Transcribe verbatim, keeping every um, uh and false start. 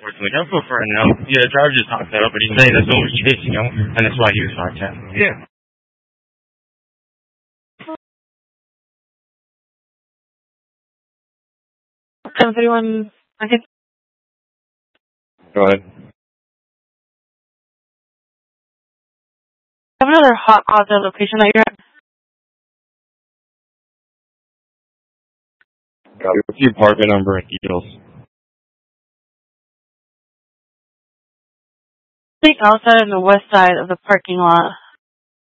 unfortunately. I'm so far now. Yeah, the driver just talked that up, but he's saying that someone was chasing him, and that's why he was five ten. Yeah. seven thirty-one, okay. Go ahead. I have another hot positive location that you're at. Got it. What's the apartment number and details? I think outside on the west side of the parking lot.